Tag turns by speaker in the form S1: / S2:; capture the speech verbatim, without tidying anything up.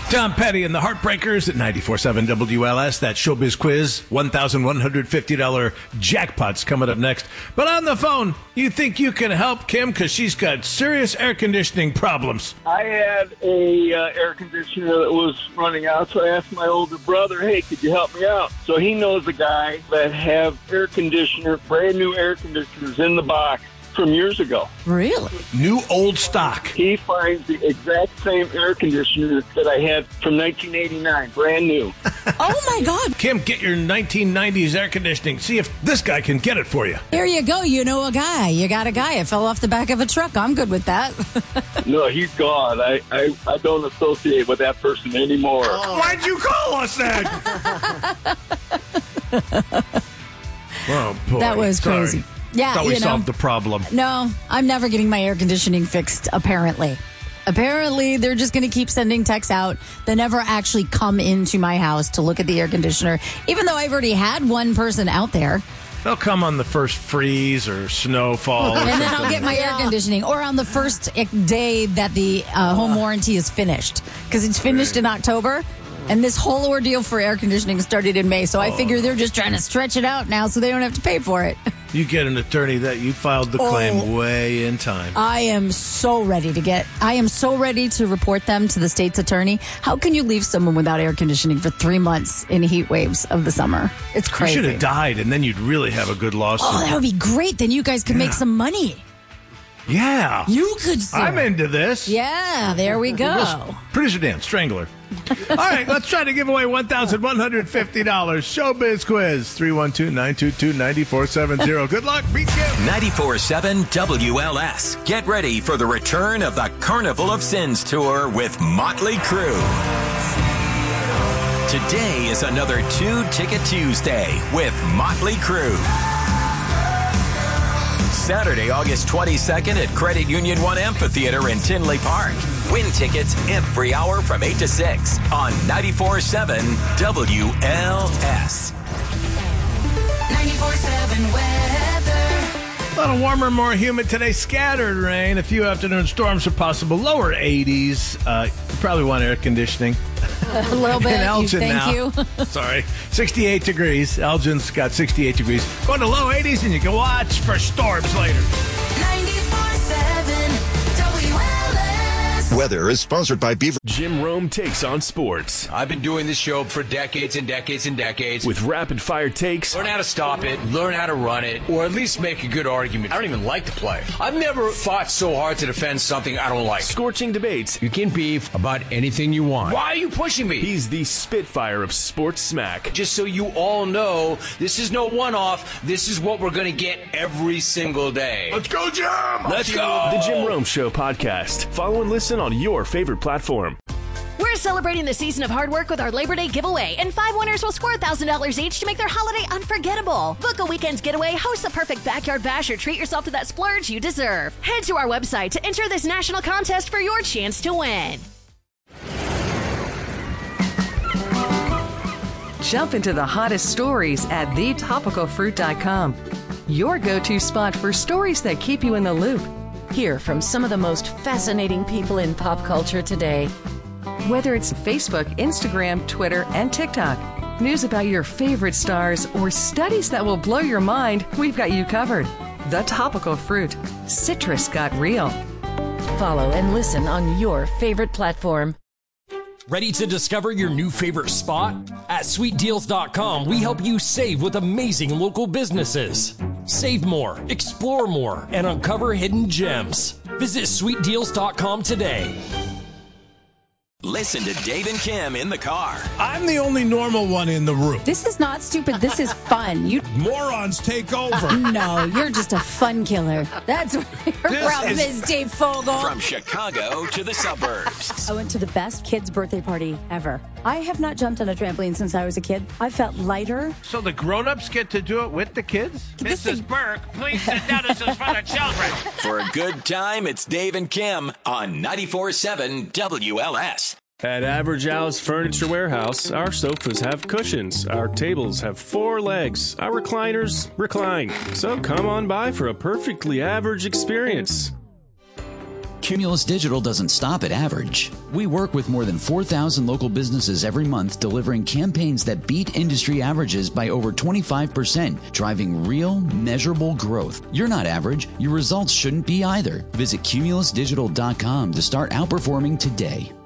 S1: Tom Petty and the Heartbreakers at ninety-four point seven W L S. That Showbiz Quiz. one thousand one hundred fifty dollars jackpot's coming up next. But on the phone, you think you can help Kim because she's got serious air conditioning problems.
S2: I had a uh, air conditioner that was running out, so I asked my older brother, hey, could you help me out? So he knows a guy that have air conditioner, brand new air conditioners in the box from years ago.
S3: Really?
S1: New old stock.
S2: He finds the exact same air conditioner that I had from nineteen eighty-nine, brand new.
S3: Oh, my God.
S1: Kim, get your nineteen nineties air conditioning. See if this guy can get it for you.
S3: Here you go. You know a guy. You got a guy. It fell off the back of a truck. I'm good with that.
S2: No, he's gone. I, I, I don't associate with that person anymore.
S1: Oh. Why'd you call us then? Oh, boy.
S3: That was
S1: Sorry.
S3: crazy. Yeah,
S1: Thought we
S3: you know,
S1: solved the problem.
S3: No, I'm never getting my air conditioning fixed, apparently. Apparently, they're just going to keep sending texts out. They never actually come into my house to look at the air conditioner, even though I've already had one person out there.
S1: They'll come on the first freeze or snowfall.
S3: And then I'll get my air conditioning. Or on the first day that the uh, home warranty is finished. Because it's finished in October. And this whole ordeal for air conditioning started in May. So I figure they're just trying to stretch it out now so they don't have to pay for it.
S1: You get an attorney that you filed the claim oh, way in time.
S3: I am so ready to get, I am so ready to report them to the state's attorney. How can you leave someone without air conditioning for three months in heat waves of the summer? It's crazy.
S1: You should have died, and then you'd really have a good lawsuit.
S3: Oh, that would be great. Then you guys could
S1: yeah.
S3: make some money.
S1: Yeah.
S3: You could sue.
S1: I'm into this.
S3: Yeah, there we go.
S1: Producer Dan, Strangler. All right, let's try to give away one thousand one hundred fifty dollars. Showbiz Quiz, three one two, nine two two, nine four seven zero. Good luck. Beat Kim.
S4: ninety-four point seven W L S. Get ready for the return of the Carnival of Sins tour with Motley Crue. Today is another Two-Ticket Tuesday with Motley Crue. Saturday, August twenty-second at Credit Union One Amphitheater in Tinley Park. Win tickets every hour from eight to six on ninety-four point seven W L S.
S5: ninety-four point seven weather.
S1: A little warmer, more humid today. Scattered rain. A few afternoon storms are possible. Lower eighties. Uh, you probably want air conditioning.
S3: A little bit.
S1: In Elgin
S3: Thank
S1: now.
S3: you.
S1: Sorry. sixty-eight degrees. Elgin's got sixty-eight degrees. Go to low eighties and you can watch for storms later.
S5: ninety-four point seven W L S.
S6: Weather is sponsored by Beaver.
S7: Jim Rome takes on sports.
S8: I've been doing this show for decades and decades and decades.
S7: With rapid-fire takes.
S8: Learn how to stop it, learn how to run it, or at least make a good argument. I don't even like the play. I've never fought so hard to defend something I don't like.
S7: Scorching debates.
S8: You can beef about anything you want. Why are you pushing me?
S7: He's the Spitfire of sports smack.
S8: Just so you all know, this is no one-off. This is what we're going to get every single day.
S1: Let's go, Jim!
S8: Let's go!
S7: The Jim Rome Show podcast. Follow and listen on your favorite platform.
S9: We're celebrating the season of hard work with our Labor Day giveaway, and five winners will score one thousand dollars each to make their holiday unforgettable. Book a weekend getaway, host a perfect backyard bash, or treat yourself to that splurge you deserve. Head to our website to enter this national contest for your chance to win.
S10: Jump into the hottest stories at the topical fruit dot com. Your go-to spot for stories that keep you in the loop.
S11: Hear from some of the most fascinating people in pop culture today.
S10: Whether it's Facebook, Instagram, Twitter, and TikTok, news about your favorite stars, or studies that will blow your mind, we've got you covered. The Topical Fruit. Citrus got real.
S11: Follow and listen on your favorite platform.
S12: Ready to discover your new favorite spot? At sweet deals dot com, we help you save with amazing local businesses. Save more, explore more, and uncover hidden gems. Visit sweet deals dot com today.
S4: Listen to Dave and Kim in the car.
S1: I'm the only normal one in the room.
S3: This is not stupid. This is fun. You
S1: morons take over.
S3: Uh, no, you're just a fun killer. That's what your
S4: This
S3: problem
S4: is-
S3: is, Dave Fogel.
S4: From Chicago to the suburbs.
S13: I went to the best kids' birthday party ever. I have not jumped on a trampoline since I was a kid. I felt lighter.
S1: So the grown-ups get to do it with the kids?
S14: Missus Burke, please sit down. This is for the children.
S4: For a good time, it's Dave and Kim on ninety-four point seven W L S.
S7: At Average Al's Furniture Warehouse, our sofas have cushions, our tables have four legs, our recliners recline. So come on by for a perfectly average experience.
S6: Cumulus Digital doesn't stop at average. We work with more than four thousand local businesses every month, delivering campaigns that beat industry averages by over twenty-five percent, driving real, measurable growth. You're not average. Your results shouldn't be either. Visit cumulus digital dot com to start outperforming today.